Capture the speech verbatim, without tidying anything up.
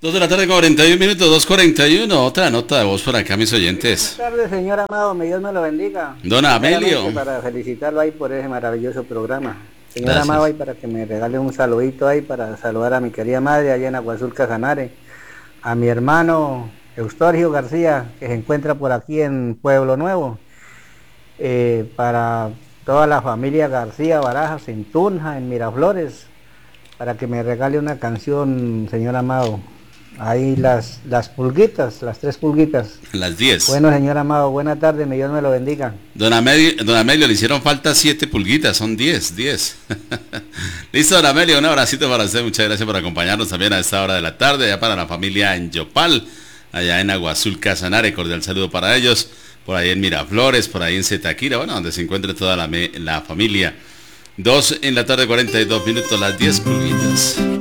Dos de la tarde, cuarenta y un minutos, dos cuarenta y uno. Otra nota de voz por acá, mis oyentes. Buenas tardes, señor Amado, me Dios me lo bendiga. Don Amelio. Para felicitarlo ahí por ese maravilloso programa. Señor Gracias. Amado, ahí para que me regale un saludito ahí para saludar a mi querida madre allá en Aguazul Casanare, a mi hermano Eustorgio García, que se encuentra por aquí en Pueblo Nuevo, eh, para toda la familia García Barajas en Tunja, en Miraflores, para que me regale una canción, señor Amado. Ahí las, las pulguitas, las tres pulguitas. Las diez. Bueno, señor Amado, buena tarde, mi Dios me lo bendiga. Don Amelio, don Amelio, le hicieron falta siete pulguitas, son diez, diez. Listo, don Amelio, un abracito para usted, muchas gracias por acompañarnos también a esta hora de la tarde, allá para la familia en Yopal, allá en Aguazul Casanare, cordial saludo para ellos, por ahí en Miraflores, por ahí en Zetaquira, bueno, donde se encuentre toda la, la familia. Dos en la tarde, cuarenta y dos minutos, las diez pulguitas.